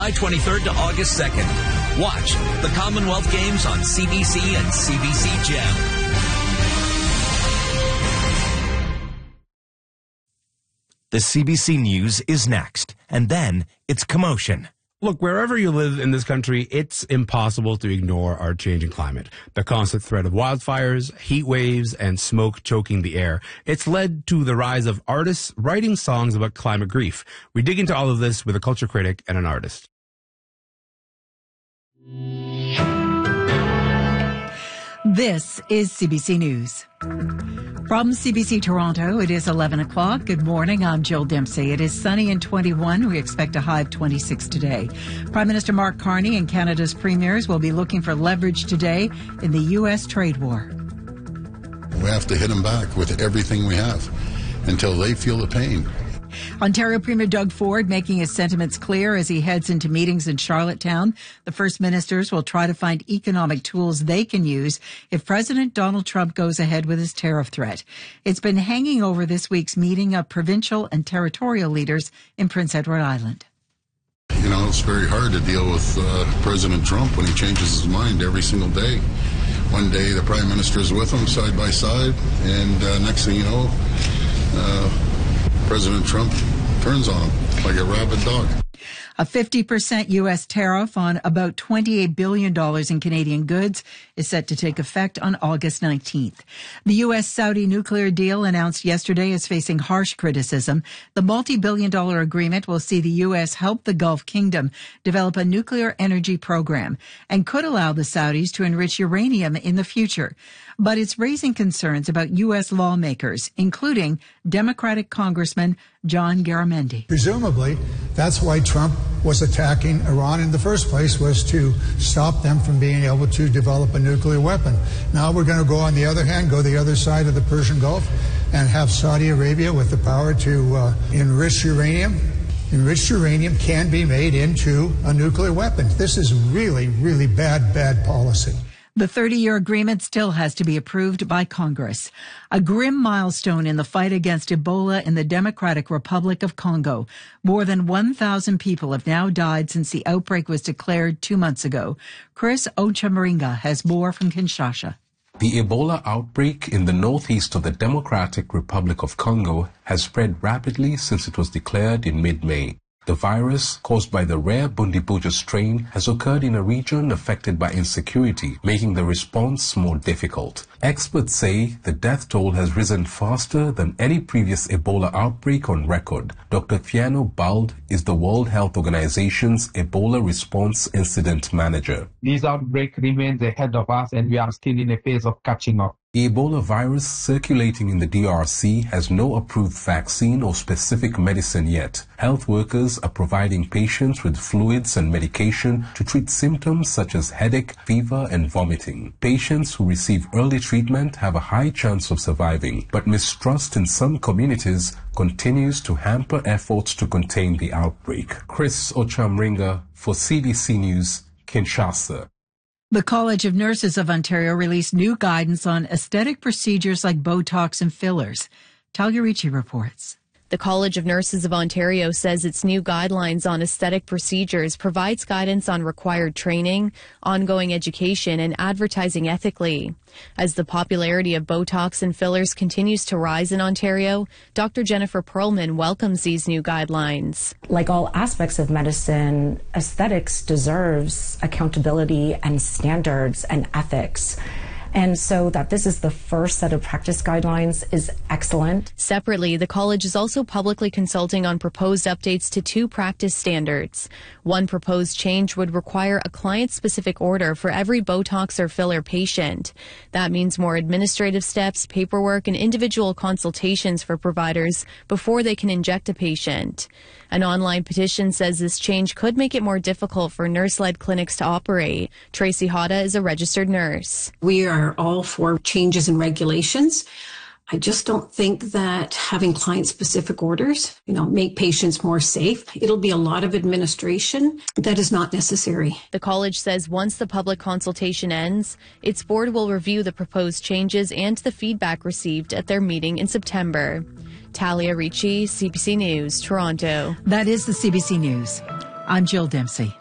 July 23rd to August 2nd. Watch the Commonwealth Games on CBC and CBC Gem. The CBC News is next, and then it's commotion. Look, wherever you live in this country, it's impossible to ignore our changing climate. The constant threat of wildfires, heat waves, and smoke choking the air. It's led to the rise of artists writing songs about climate grief. We dig into all of this with a culture critic and an artist. This is CBC News. From CBC Toronto, it is 11 o'clock. Good morning. I'm Jill Dempsey. It is sunny and 21. We expect a high of 26 today. Prime Minister Mark Carney and Canada's premiers will be looking for leverage today in the U.S. trade war. We have to hit them back with everything we have until they feel the pain. Ontario Premier Doug Ford making his sentiments clear as he heads into meetings in Charlottetown. The First Ministers will try to find economic tools they can use if President Donald Trump goes ahead with his tariff threat. It's been hanging over this week's meeting of provincial and territorial leaders in Prince Edward Island. You know, it's very hard to deal with President Trump when he changes his mind every single day. One day the Prime Minister is with him side by side, and next thing you know, President Trump turns on him like a rabid dog. A 50% U.S. tariff on about $28 billion in Canadian goods is set to take effect on August 19th. The U.S.-Saudi nuclear deal announced yesterday is facing harsh criticism. The multi-billion-dollar agreement will see the U.S. help the Gulf Kingdom develop a nuclear energy program and could allow the Saudis to enrich uranium in the future. But it's raising concerns about U.S. lawmakers, including Democratic Congressman John Garamendi. Presumably, that's why Trump was attacking Iran in the first place, was to stop them from being able to develop a nuclear weapon. Now we're going to go on the other hand, go the other side of the Persian Gulf and have Saudi Arabia with the power to enrich uranium. Enriched uranium can be made into a nuclear weapon. This is really, really bad policy. The 30-year agreement still has to be approved by Congress. A grim milestone in the fight against Ebola in the Democratic Republic of Congo. More than 1,000 people have now died since the outbreak was declared 2 months ago. Chris Ochamaringa has more from Kinshasa. The Ebola outbreak in the northeast of the Democratic Republic of Congo has spread rapidly since it was declared in mid-May. The virus, caused by the rare Bundibugyo strain, has occurred in a region affected by insecurity, making the response more difficult. Experts say the death toll has risen faster than any previous Ebola outbreak on record. Dr. Thiano Bald is the World Health Organization's Ebola Response Incident Manager. This outbreak remains ahead of us, and we are still in a phase of catching up. The Ebola virus circulating in the DRC has no approved vaccine or specific medicine yet. Health workers are providing patients with fluids and medication to treat symptoms such as headache, fever, and vomiting. Patients who receive early treatment have a high chance of surviving, but mistrust in some communities continues to hamper efforts to contain the outbreak. Chris Ochamaringa for CBC News, Kinshasa. The College of Nurses of Ontario released new guidance on aesthetic procedures like Botox and fillers. Talia Ricci reports. The College of Nurses of Ontario says its new guidelines on aesthetic procedures provides guidance on required training, ongoing education, and advertising ethically. As the popularity of Botox and fillers continues to rise in Ontario, Dr. Jennifer Perlman welcomes these new guidelines. Like all aspects of medicine, aesthetics deserves accountability and standards and ethics. And so that this is the first set of practice guidelines is excellent. Separately, the college is also publicly consulting on proposed updates to 2 practice standards. One proposed change would require a client-specific order for every Botox or filler patient. That means more administrative steps, paperwork, and individual consultations for providers before they can inject a patient. An online petition says this change could make it more difficult for nurse-led clinics to operate. Tracy Hada is a registered nurse. We are all for changes in regulations. I just don't think that having client-specific orders, make patients more safe. It'll be a lot of administration that is not necessary. The college says once the public consultation ends, its board will review the proposed changes and the feedback received at their meeting in September. Talia Ricci, CBC News, Toronto. That is the CBC News. I'm Jill Dempsey.